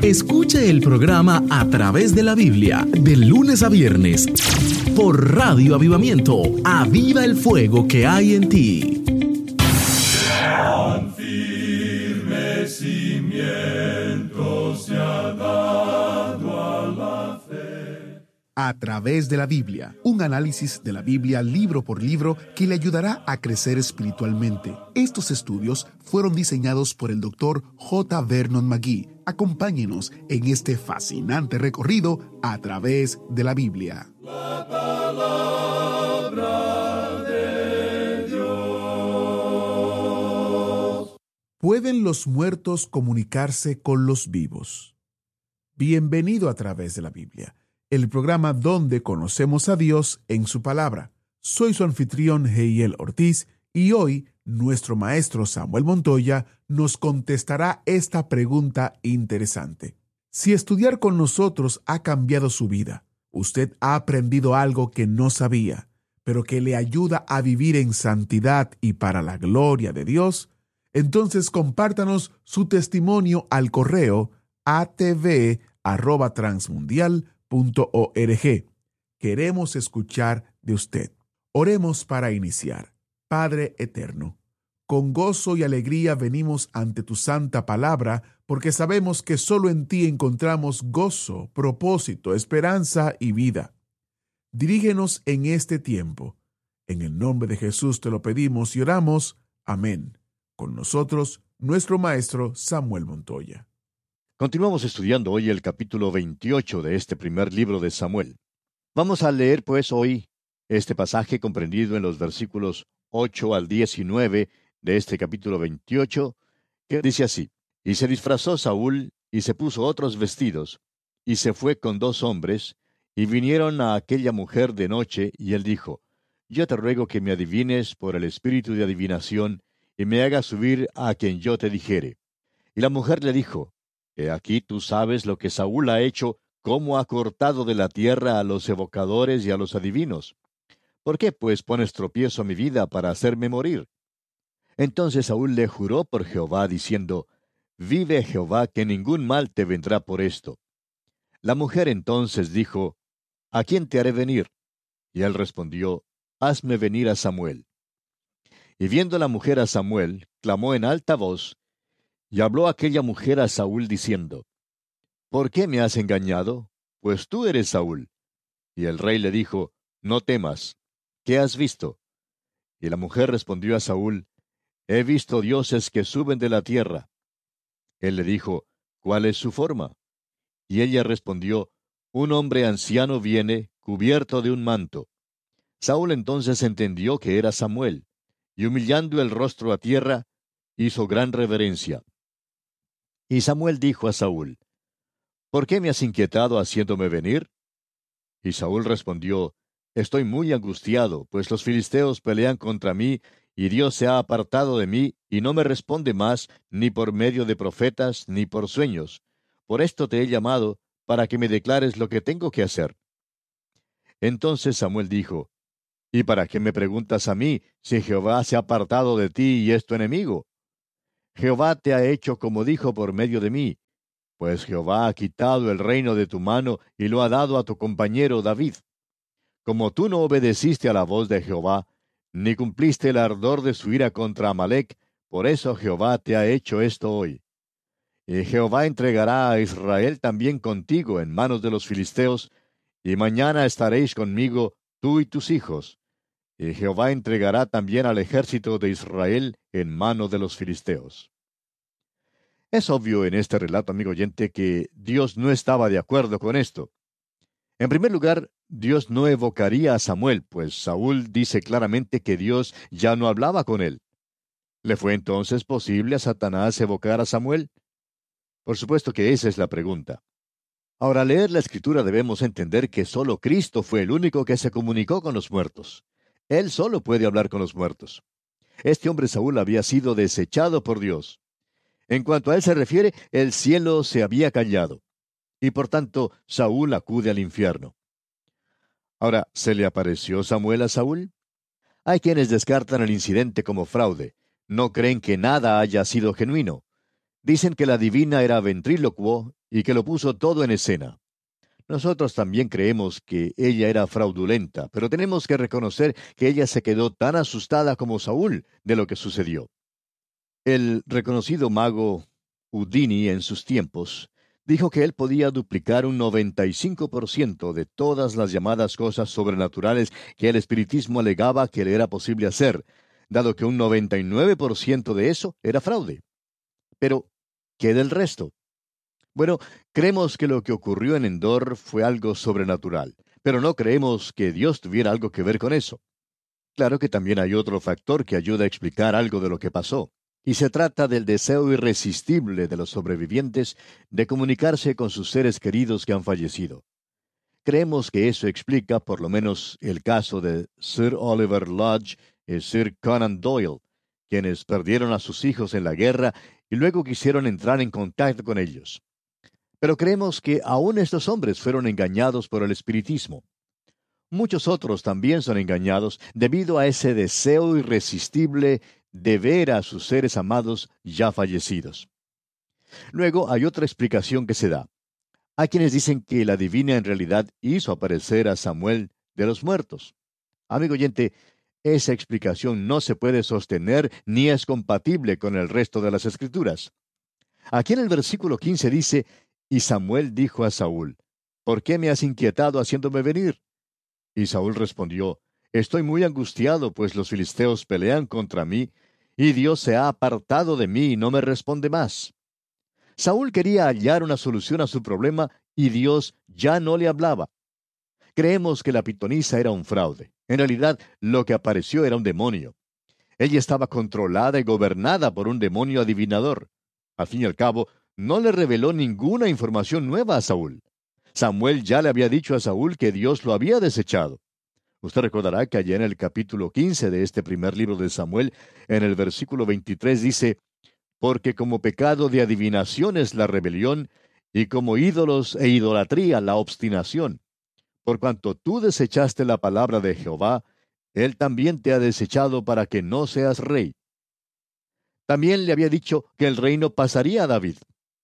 Escuche el programa A Través de la Biblia, de lunes a viernes, por Radio Avivamiento. Aviva el fuego que hay en ti. Tan firme cimiento se ha dado a la fe. A Través de la Biblia, un análisis de la Biblia libro por libro que le ayudará a crecer espiritualmente. Estos estudios fueron diseñados por el Dr. J. Vernon McGee. Acompáñenos en este fascinante recorrido a través de la Biblia. La palabra de Dios. ¿Pueden los muertos comunicarse con los vivos? Bienvenido a Través de la Biblia, el programa donde conocemos a Dios en su palabra. Soy su anfitrión, Heiel Ortiz, y hoy nuestro maestro Samuel Montoya nos contestará esta pregunta interesante. Si estudiar con nosotros ha cambiado su vida, usted ha aprendido algo que no sabía, pero que le ayuda a vivir en santidad y para la gloria de Dios, entonces compártanos su testimonio al correo atv@transmundial.org. Queremos escuchar de usted. Oremos para iniciar. Padre eterno, con gozo y alegría venimos ante tu santa palabra, porque sabemos que solo en ti encontramos gozo, propósito, esperanza y vida. Dirígenos en este tiempo. En el nombre de Jesús te lo pedimos y oramos. Amén. Con nosotros, nuestro maestro Samuel Montoya. Continuamos estudiando hoy el capítulo 28 de este primer libro de Samuel. Vamos a leer pues hoy este pasaje comprendido en los versículos 8 al 19 de este capítulo 28, que dice así: Y se disfrazó Saúl, y se puso otros vestidos, y se fue con 2 hombres, y vinieron a aquella mujer de noche, y él dijo: Yo te ruego que me adivines por el espíritu de adivinación, y me hagas subir a quien yo te dijere. Y la mujer le dijo: He aquí tú sabes lo que Saúl ha hecho, cómo ha cortado de la tierra a los evocadores y a los adivinos. ¿Por qué, pues, pones tropiezo a mi vida para hacerme morir? Entonces Saúl le juró por Jehová, diciendo: Vive Jehová, que ningún mal te vendrá por esto. La mujer entonces dijo: ¿A quién te haré venir? Y él respondió: Hazme venir a Samuel. Y viendo la mujer a Samuel, clamó en alta voz, y habló aquella mujer a Saúl, diciendo: ¿Por qué me has engañado? Pues tú eres Saúl. Y el rey le dijo: No temas. ¿Qué has visto? Y la mujer respondió a Saúl: He visto dioses que suben de la tierra. Él le dijo: ¿Cuál es su forma? Y ella respondió: Un hombre anciano viene, cubierto de un manto. Saúl entonces entendió que era Samuel, y humillando el rostro a tierra, hizo gran reverencia. Y Samuel dijo a Saúl: ¿Por qué me has inquietado haciéndome venir? Y Saúl respondió: Estoy muy angustiado, pues los filisteos pelean contra mí, y Dios se ha apartado de mí, y no me responde más, ni por medio de profetas, ni por sueños. Por esto te he llamado, para que me declares lo que tengo que hacer. Entonces Samuel dijo: ¿Y para qué me preguntas a mí, si Jehová se ha apartado de ti y es tu enemigo? Jehová te ha hecho como dijo por medio de mí, pues Jehová ha quitado el reino de tu mano y lo ha dado a tu compañero David. Como tú no obedeciste a la voz de Jehová, ni cumpliste el ardor de su ira contra Amalec, por eso Jehová te ha hecho esto hoy. Y Jehová entregará a Israel también contigo en manos de los filisteos, y mañana estaréis conmigo, tú y tus hijos. Y Jehová entregará también al ejército de Israel en mano de los filisteos. Es obvio en este relato, amigo oyente, que Dios no estaba de acuerdo con esto. En primer lugar, Dios no evocaría a Samuel, pues Saúl dice claramente que Dios ya no hablaba con él. ¿Le fue entonces posible a Satanás evocar a Samuel? Por supuesto que esa es la pregunta. Ahora, al leer la Escritura debemos entender que solo Cristo fue el único que se comunicó con los muertos. Él solo puede hablar con los muertos. Este hombre Saúl había sido desechado por Dios. En cuanto a él se refiere, el cielo se había callado. Y por tanto, Saúl acude al infierno. Ahora, ¿se le apareció Samuel a Saúl? Hay quienes descartan el incidente como fraude. No creen que nada haya sido genuino. Dicen que la divina era ventrílocuo y que lo puso todo en escena. Nosotros también creemos que ella era fraudulenta, pero tenemos que reconocer que ella se quedó tan asustada como Saúl de lo que sucedió. El reconocido mago Houdini en sus tiempos dijo que él podía duplicar un 95% de todas las llamadas cosas sobrenaturales que el espiritismo alegaba que le era posible hacer, dado que un 99% de eso era fraude. Pero, ¿qué del resto? Bueno, creemos que lo que ocurrió en Endor fue algo sobrenatural, pero no creemos que Dios tuviera algo que ver con eso. Claro que también hay otro factor que ayuda a explicar algo de lo que pasó, y se trata del deseo irresistible de los sobrevivientes de comunicarse con sus seres queridos que han fallecido. Creemos que eso explica por lo menos el caso de Sir Oliver Lodge y Sir Conan Doyle, quienes perdieron a sus hijos en la guerra y luego quisieron entrar en contacto con ellos. Pero creemos que aún estos hombres fueron engañados por el espiritismo. Muchos otros también son engañados debido a ese deseo irresistible de ver a sus seres amados ya fallecidos. Luego hay otra explicación que se da. Hay quienes dicen que la divina en realidad hizo aparecer a Samuel de los muertos. Amigo oyente, esa explicación no se puede sostener ni es compatible con el resto de las Escrituras. Aquí en el versículo 15 dice: y Samuel dijo a Saúl: ¿por qué me has inquietado haciéndome venir? Y Saúl respondió: estoy muy angustiado, pues los filisteos pelean contra mí, y Dios se ha apartado de mí y no me responde más. Saúl quería hallar una solución a su problema, y Dios ya no le hablaba. Creemos que la pitonisa era un fraude. En realidad, lo que apareció era un demonio. Ella estaba controlada y gobernada por un demonio adivinador. Al fin y al cabo, no le reveló ninguna información nueva a Saúl. Samuel ya le había dicho a Saúl que Dios lo había desechado. Usted recordará que allá en el capítulo 15 de este primer libro de Samuel, en el versículo 23 dice: porque como pecado de adivinación es la rebelión, y como ídolos e idolatría la obstinación. Por cuanto tú desechaste la palabra de Jehová, Él también te ha desechado para que no seas rey. También le había dicho que el reino pasaría a David.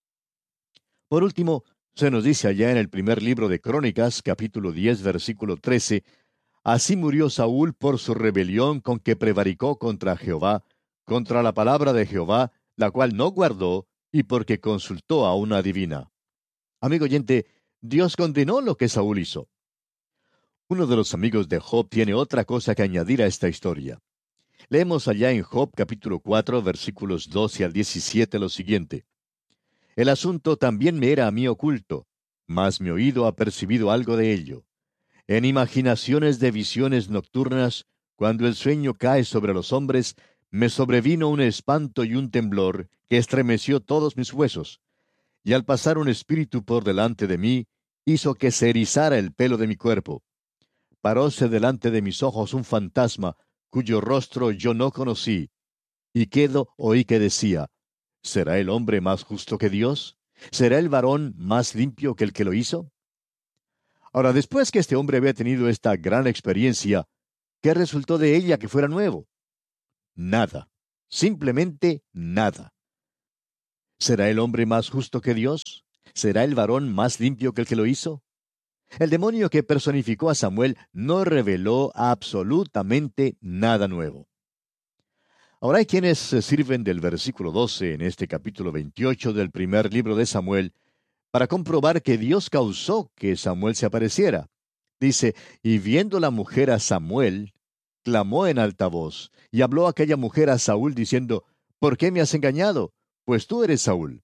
Por último, se nos dice allá en el primer libro de Crónicas, capítulo 10, versículo 13, así murió Saúl por su rebelión con que prevaricó contra Jehová, contra la palabra de Jehová, la cual no guardó, y porque consultó a una adivina. Amigo oyente, Dios condenó lo que Saúl hizo. Uno de los amigos de Job tiene otra cosa que añadir a esta historia. Leemos allá en Job capítulo 4, versículos 12 al 17 lo siguiente: el asunto también me era a mí oculto, mas mi oído ha percibido algo de ello. En imaginaciones de visiones nocturnas, cuando el sueño cae sobre los hombres, me sobrevino un espanto y un temblor que estremeció todos mis huesos. Y al pasar un espíritu por delante de mí, hizo que se erizara el pelo de mi cuerpo. Paróse delante de mis ojos un fantasma, cuyo rostro yo no conocí. Y quedo oí que decía: ¿será el hombre más justo que Dios? ¿Será el varón más limpio que el que lo hizo? Ahora, después que este hombre había tenido esta gran experiencia, ¿qué resultó de ella que fuera nuevo? Nada. Simplemente nada. ¿Será el hombre más justo que Dios? ¿Será el varón más limpio que el que lo hizo? El demonio que personificó a Samuel no reveló absolutamente nada nuevo. Ahora hay quienes se sirven del versículo 12 en este capítulo 28 del primer libro de Samuel para comprobar que Dios causó que Samuel se apareciera. Dice: y viendo la mujer a Samuel, clamó en alta voz, y habló aquella mujer a Saúl diciendo: ¿por qué me has engañado? Pues tú eres Saúl.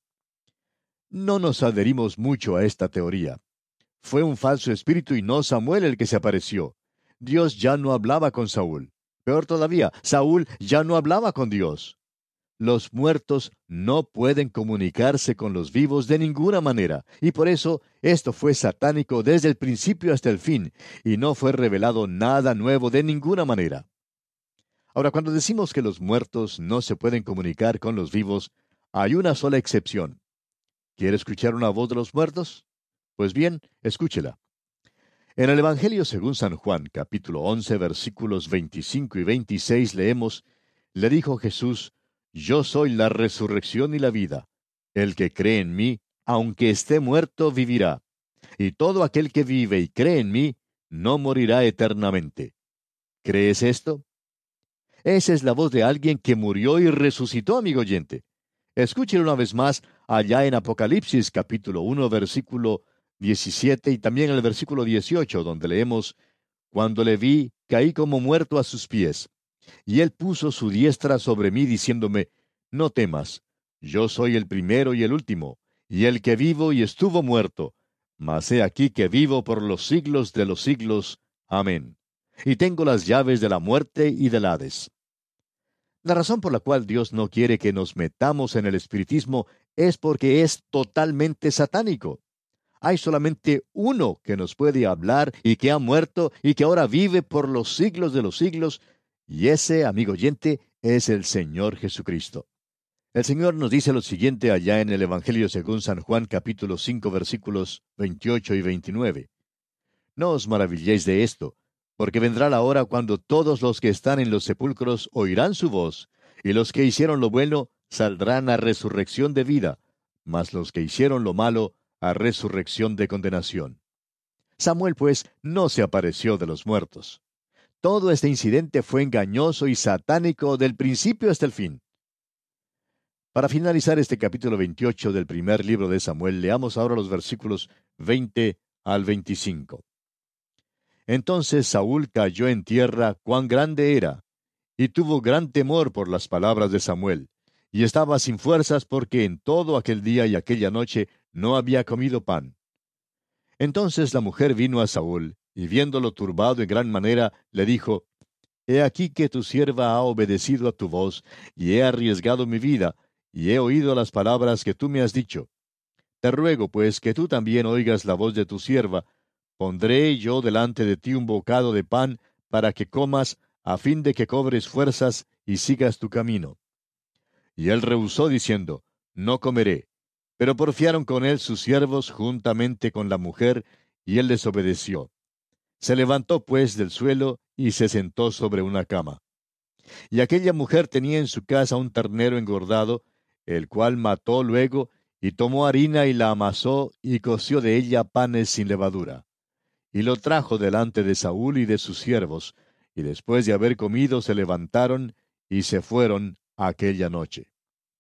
No nos adherimos mucho a esta teoría. Fue un falso espíritu y no Samuel el que se apareció. Dios ya no hablaba con Saúl. Peor todavía, Saúl ya no hablaba con Dios. Los muertos no pueden comunicarse con los vivos de ninguna manera, y por eso esto fue satánico desde el principio hasta el fin, y no fue revelado nada nuevo de ninguna manera. Ahora, cuando decimos que los muertos no se pueden comunicar con los vivos, hay una sola excepción. ¿Quiere escuchar una voz de los muertos? Pues bien, escúchela. En el Evangelio según San Juan, capítulo 11, versículos 25 y 26, leemos: le dijo Jesús: yo soy la resurrección y la vida. El que cree en mí, aunque esté muerto, vivirá. Y todo aquel que vive y cree en mí, no morirá eternamente. ¿Crees esto? Esa es la voz de alguien que murió y resucitó, amigo oyente. Escúchelo una vez más allá en Apocalipsis capítulo 1, versículo 17 y también el versículo 18, donde leemos: Cuando le vi, caí como muerto a sus pies. Y él puso su diestra sobre mí, diciéndome: No temas, yo soy el primero y el último, y el que vivo y estuvo muerto. Mas he aquí que vivo por los siglos de los siglos. Amén. Y tengo las llaves de la muerte y del Hades. La razón por la cual Dios no quiere que nos metamos en el espiritismo es porque es totalmente satánico. Hay solamente uno que nos puede hablar y que ha muerto y que ahora vive por los siglos de los siglos, y ese, amigo oyente, es el Señor Jesucristo. El Señor nos dice lo siguiente allá en el Evangelio según San Juan capítulo 5 versículos 28 y 29. No os maravilléis de esto, porque vendrá la hora cuando todos los que están en los sepulcros oirán su voz, y los que hicieron lo bueno saldrán a resurrección de vida, mas los que hicieron lo malo a resurrección de condenación. Samuel, pues, no se apareció de los muertos. Todo este incidente fue engañoso y satánico del principio hasta el fin. Para finalizar este capítulo 28 del primer libro de Samuel, leamos ahora los versículos 20 al 25. Entonces Saúl cayó en tierra, cuán grande era, y tuvo gran temor por las palabras de Samuel, y estaba sin fuerzas porque en todo aquel día y aquella noche no había comido pan. Entonces la mujer vino a Saúl, y viéndolo turbado en gran manera, le dijo: He aquí que tu sierva ha obedecido a tu voz, y he arriesgado mi vida, y he oído las palabras que tú me has dicho. Te ruego, pues, que tú también oigas la voz de tu sierva. Pondré yo delante de ti un bocado de pan para que comas, a fin de que cobres fuerzas y sigas tu camino. Y él rehusó diciendo: No comeré. Pero porfiaron con él sus siervos juntamente con la mujer, y él les obedeció. Se levantó pues del suelo y se sentó sobre una cama. Y aquella mujer tenía en su casa un ternero engordado, el cual mató luego, y tomó harina y la amasó, y coció de ella panes sin levadura. Y lo trajo delante de Saúl y de sus siervos, y después de haber comido se levantaron y se fueron aquella noche.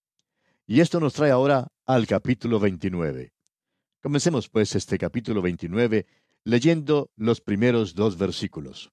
Y esto nos trae ahora al capítulo 29. Comencemos pues este capítulo 29 leyendo los primeros 2 versículos.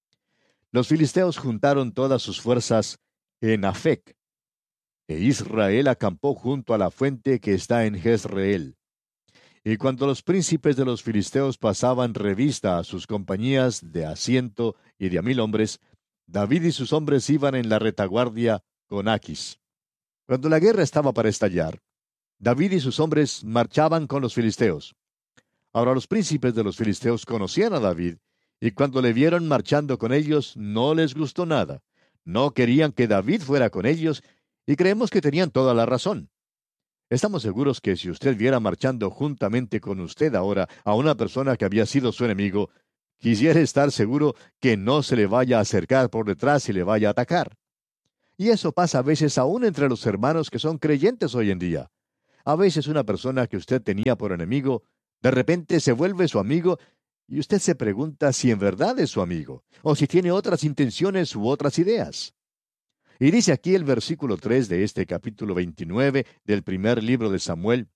Los filisteos juntaron todas sus fuerzas en Afec, e Israel acampó junto a la fuente que está en Jezreel. Y cuando los príncipes de los filisteos pasaban revista a sus compañías de a 100 y de a 1000 hombres, David y sus hombres iban en la retaguardia con Aquis. Cuando la guerra estaba para estallar, David y sus hombres marchaban con los filisteos. Ahora los príncipes de los filisteos conocían a David, y cuando le vieron marchando con ellos, no les gustó nada. No querían que David fuera con ellos, y creemos que tenían toda la razón. Estamos seguros que si usted viera marchando juntamente con usted ahora a una persona que había sido su enemigo, quisiera estar seguro que no se le vaya a acercar por detrás y le vaya a atacar. Y eso pasa a veces aún entre los hermanos que son creyentes hoy en día. A veces una persona que usted tenía por enemigo, de repente se vuelve su amigo, y usted se pregunta si en verdad es su amigo, o si tiene otras intenciones u otras ideas. Y dice aquí el versículo 3 de este capítulo 29 del primer libro de Samuel: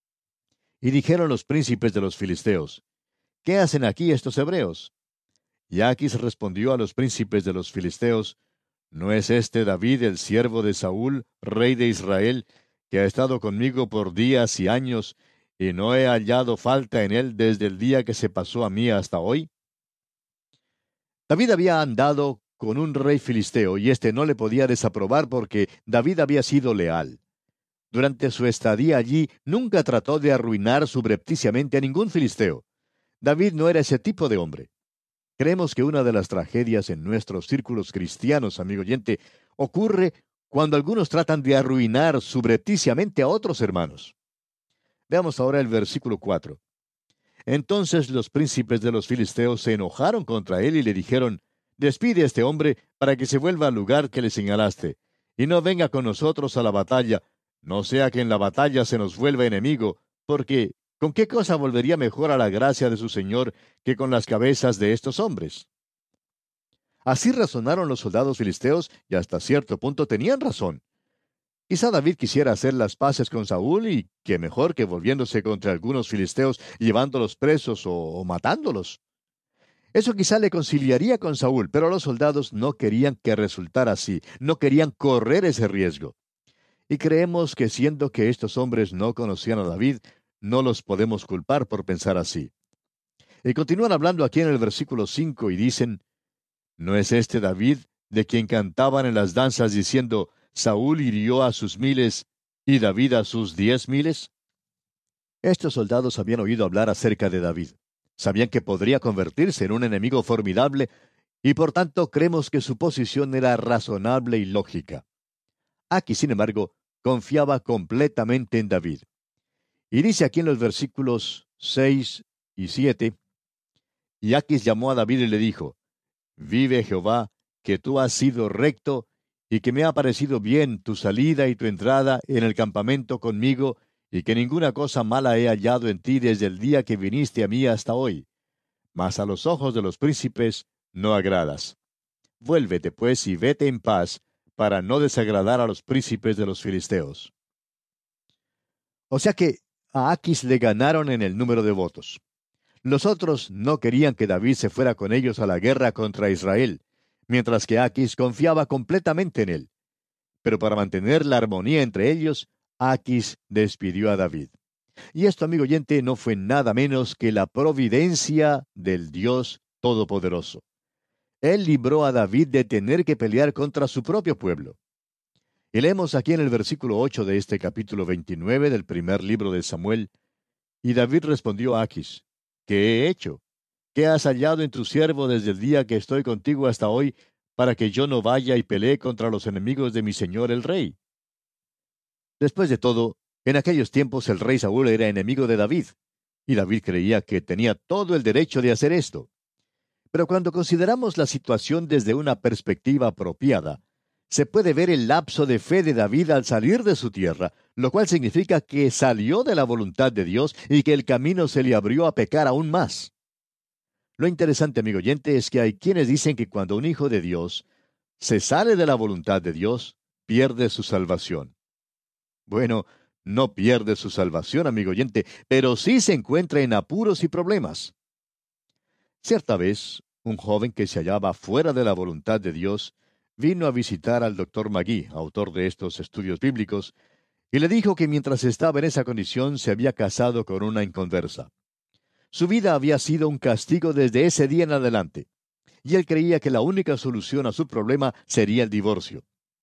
Y dijeron los príncipes de los filisteos: ¿Qué hacen aquí estos hebreos? Y Aquis respondió a los príncipes de los filisteos: ¿No es este David el siervo de Saúl, rey de Israel, que ha estado conmigo por días y años, y no he hallado falta en él desde el día que se pasó a mí hasta hoy? David había andado con un rey filisteo, y éste no le podía desaprobar porque David había sido leal. Durante su estadía allí, nunca trató de arruinar subrepticiamente a ningún filisteo. David no era ese tipo de hombre. Creemos que una de las tragedias en nuestros círculos cristianos, amigo oyente, ocurre cuando algunos tratan de arruinar subrepticiamente a otros hermanos. Veamos ahora el versículo 4. Entonces los príncipes de los filisteos se enojaron contra él y le dijeron: Despide a este hombre para que se vuelva al lugar que le señalaste, y no venga con nosotros a la batalla, no sea que en la batalla se nos vuelva enemigo, porque ¿con qué cosa volvería mejor a la gracia de su Señor que con las cabezas de estos hombres? Así razonaron los soldados filisteos y hasta cierto punto tenían razón. Quizá David quisiera hacer las paces con Saúl y qué mejor que volviéndose contra algunos filisteos, llevándolos presos o matándolos. Eso quizá le conciliaría con Saúl, pero los soldados no querían que resultara así, no querían correr ese riesgo. Y creemos que siendo que estos hombres no conocían a David, no los podemos culpar por pensar así. Y continúan hablando aquí en el versículo 5 y dicen, ¿no es este David de quien cantaban en las danzas diciendo, Saúl hirió a sus 1000 y David a sus 10,000? Estos soldados habían oído hablar acerca de David. Sabían que podría convertirse en un enemigo formidable y por tanto creemos que su posición era razonable y lógica. Aquí, sin embargo, confiaba completamente en David. Y dice aquí en los versículos 6 y 7, y Aquis llamó a David y le dijo, vive Jehová, que tú has sido recto, y que me ha parecido bien tu salida y tu entrada en el campamento conmigo, y que ninguna cosa mala he hallado en ti desde el día que viniste a mí hasta hoy. Mas a los ojos de los príncipes no agradas. Vuélvete, pues, y vete en paz, para no desagradar a los príncipes de los filisteos. O sea que a Aquis le ganaron en el número de votos. Los otros no querían que David se fuera con ellos a la guerra contra Israel, mientras que Aquis confiaba completamente en él. Pero para mantener la armonía entre ellos, Aquis despidió a David. Y esto, amigo oyente, no fue nada menos que la providencia del Dios Todopoderoso. Él libró a David de tener que pelear contra su propio pueblo. Y leemos aquí en el versículo 8 de este capítulo 29 del primer libro de Samuel, y David respondió a Aquis, ¿qué he hecho? ¿Qué has hallado en tu siervo desde el día que estoy contigo hasta hoy, para que yo no vaya y pelee contra los enemigos de mi señor el rey? Después de todo, en aquellos tiempos el rey Saúl era enemigo de David, y David creía que tenía todo el derecho de hacer esto. Pero cuando consideramos la situación desde una perspectiva apropiada, se puede ver el lapso de fe de David al salir de su tierra, lo cual significa que salió de la voluntad de Dios y que el camino se le abrió a pecar aún más. Lo interesante, amigo oyente, es que hay quienes dicen que cuando un hijo de Dios se sale de la voluntad de Dios, pierde su salvación. Bueno, no pierde su salvación, amigo oyente, pero sí se encuentra en apuros y problemas. Cierta vez, un joven que se hallaba fuera de la voluntad de Dios vino a visitar al Dr. Magee, autor de estos estudios bíblicos, y le dijo que mientras estaba en esa condición se había casado con una inconversa. Su vida había sido un castigo desde ese día en adelante, y él creía que la única solución a su problema sería el divorcio.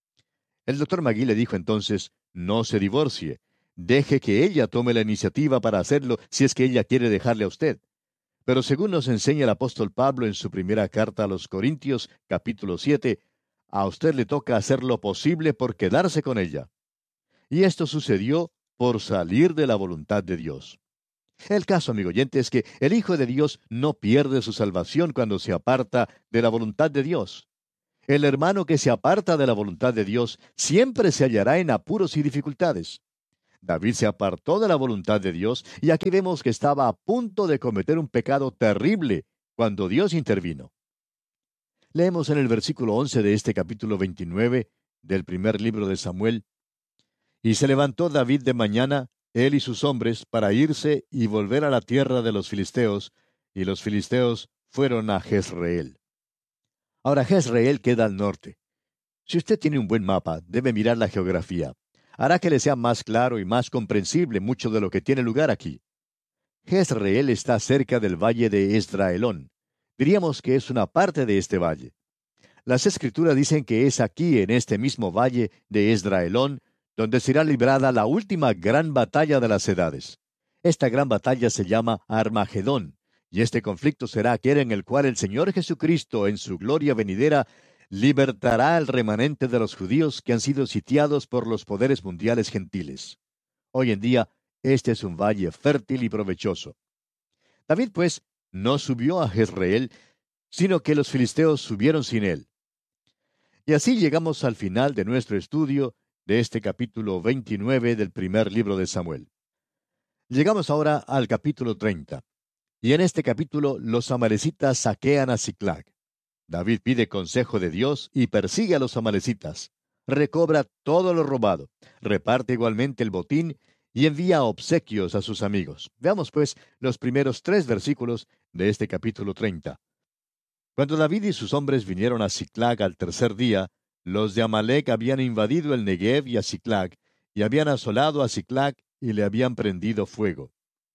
El Dr. Magee le dijo entonces, no se divorcie, deje que ella tome la iniciativa para hacerlo si es que ella quiere dejarle a usted. Pero según nos enseña el apóstol Pablo en su primera carta a los Corintios, capítulo 7, a usted le toca hacer lo posible por quedarse con ella. Y esto sucedió por salir de la voluntad de Dios. El caso, amigo oyente, es que el Hijo de Dios no pierde su salvación cuando se aparta de la voluntad de Dios. El hermano que se aparta de la voluntad de Dios siempre se hallará en apuros y dificultades. David se apartó de la voluntad de Dios y aquí vemos que estaba a punto de cometer un pecado terrible cuando Dios intervino. Leemos en el versículo 11 de este capítulo 29 del primer libro de Samuel, y se levantó David de mañana, él y sus hombres, para irse y volver a la tierra de los filisteos, y los filisteos fueron a Jezreel. Ahora, Jezreel queda al norte. Si usted tiene un buen mapa, debe mirar la geografía. Hará que le sea más claro y más comprensible mucho de lo que tiene lugar aquí. Jezreel está cerca del valle de Esdraelón. Diríamos que es una parte de este valle. Las Escrituras dicen que es aquí, en este mismo valle de Esdraelón, donde será librada la última gran batalla de las edades. Esta gran batalla se llama Armagedón, y este conflicto será aquel en el cual el Señor Jesucristo, en su gloria venidera, libertará al remanente de los judíos que han sido sitiados por los poderes mundiales gentiles. Hoy en día, este es un valle fértil y provechoso. David, pues, no subió a Jezreel, sino que los filisteos subieron sin él. Y así llegamos al final de nuestro estudio, de este capítulo 29 del primer libro de Samuel. Llegamos ahora al capítulo 30. Y en este capítulo los amalecitas saquean a Siclag. David pide consejo de Dios y persigue a los amalecitas. Recobra todo lo robado, reparte igualmente el botín y envía obsequios a sus amigos. Veamos pues los primeros 3 versículos de este capítulo 30. Cuando David y sus hombres vinieron a Siclag al tercer día, los de Amalec habían invadido el Negev y a Siclag, y habían asolado a Siclag y le habían prendido fuego.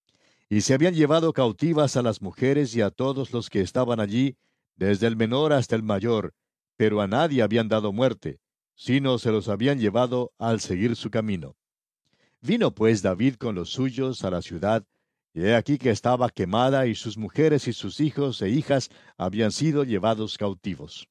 Y se habían llevado cautivas a las mujeres y a todos los que estaban allí, desde el menor hasta el mayor, pero a nadie habían dado muerte, sino se los habían llevado al seguir su camino. Vino pues David con los suyos a la ciudad, y he aquí que estaba quemada, y sus mujeres y sus hijos e hijas habían sido llevados cautivos.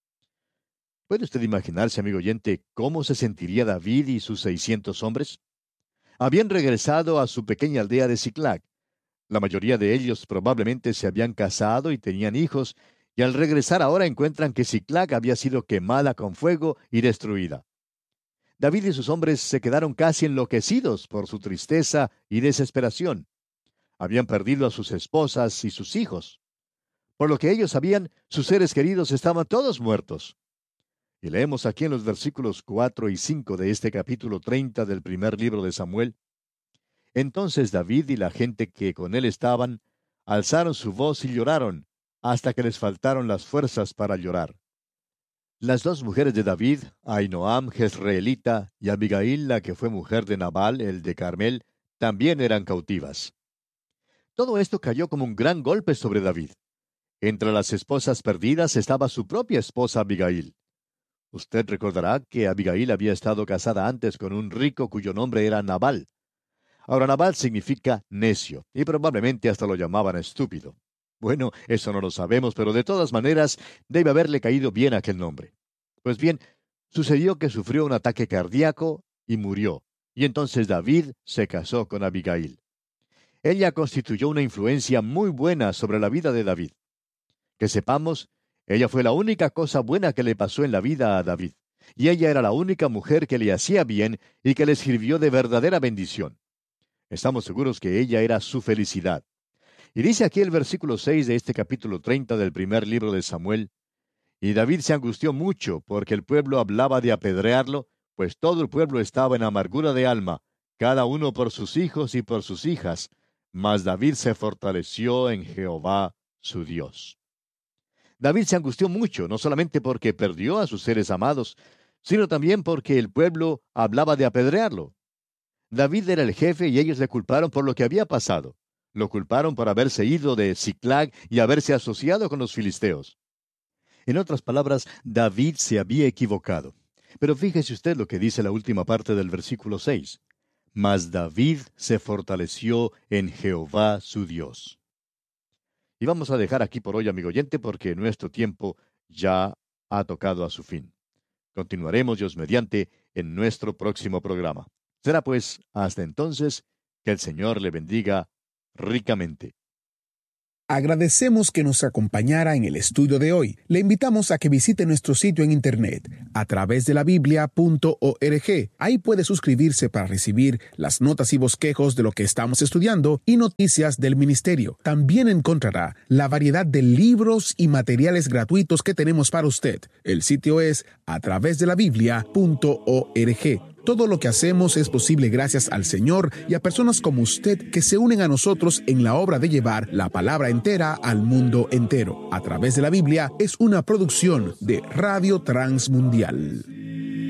¿Puede usted imaginarse, amigo oyente, cómo se sentiría David y sus 600 hombres? Habían regresado a su pequeña aldea de Siclag. La mayoría de ellos probablemente se habían casado y tenían hijos, y al regresar ahora encuentran que Siclag había sido quemada con fuego y destruida. David y sus hombres se quedaron casi enloquecidos por su tristeza y desesperación. Habían perdido a sus esposas y sus hijos. Por lo que ellos sabían, sus seres queridos estaban todos muertos. Y leemos aquí en los versículos 4 y 5 de este capítulo 30 del primer libro de Samuel. Entonces David y la gente que con él estaban, alzaron su voz y lloraron, hasta que les faltaron las fuerzas para llorar. Las 2 mujeres de David, Ahinoam jezreelita y Abigail, la que fue mujer de Nabal, el de Carmel, también eran cautivas. Todo esto cayó como un gran golpe sobre David. Entre las esposas perdidas estaba su propia esposa Abigail. Usted recordará que Abigail había estado casada antes con un rico cuyo nombre era Nabal. Ahora, Nabal significa necio, y probablemente hasta lo llamaban estúpido. Bueno, eso no lo sabemos, pero de todas maneras debe haberle caído bien aquel nombre. Pues bien, sucedió que sufrió un ataque cardíaco y murió, y entonces David se casó con Abigail. Ella constituyó una influencia muy buena sobre la vida de David. Que sepamos, ella fue la única cosa buena que le pasó en la vida a David, y ella era la única mujer que le hacía bien y que le sirvió de verdadera bendición. Estamos seguros que ella era su felicidad. Y dice aquí el versículo 6 de este capítulo 30 del primer libro de Samuel, y David se angustió mucho porque el pueblo hablaba de apedrearlo, pues todo el pueblo estaba en amargura de alma, cada uno por sus hijos y por sus hijas, mas David se fortaleció en Jehová su Dios. David se angustió mucho, no solamente porque perdió a sus seres amados, sino también porque el pueblo hablaba de apedrearlo. David era el jefe y ellos le culparon por lo que había pasado. Lo culparon por haberse ido de Siclag y haberse asociado con los filisteos. En otras palabras, David se había equivocado. Pero fíjese usted lo que dice la última parte del versículo 6. Mas David se fortaleció en Jehová su Dios. Y vamos a dejar aquí por hoy, amigo oyente, porque nuestro tiempo ya ha tocado a su fin. Continuaremos, Dios mediante, en nuestro próximo programa. Será pues, hasta entonces, que el Señor le bendiga ricamente. Agradecemos que nos acompañara en el estudio de hoy. Le invitamos a que visite nuestro sitio en internet a través de la biblia.org. Ahí puede suscribirse para recibir las notas y bosquejos de lo que estamos estudiando y noticias del ministerio. También encontrará la variedad de libros y materiales gratuitos que tenemos para usted. El sitio es a través de la biblia.org. Todo lo que hacemos es posible gracias al Señor y a personas como usted que se unen a nosotros en la obra de llevar la palabra entera al mundo entero. A través de la Biblia es una producción de Radio Transmundial.